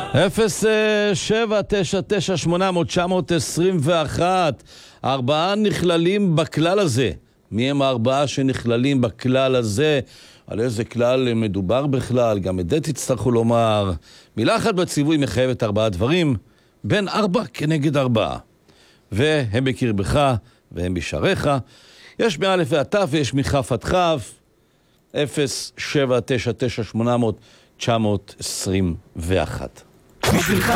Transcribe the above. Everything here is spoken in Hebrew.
0799800-921. 4 נכללים בכלל הזה. מי הם 4 שנכללים בכלל הזה? על איזה כלל מדובר בכלל? גם את זה תצטרכו לומר. מילה אחת בציווי מחייבת 4 דברים, בין 4 כנגד 4. והם בקרבך והם בשעריך. יש מאלף ועד תף ויש מכף עד כף. 0799800-921. בשבילך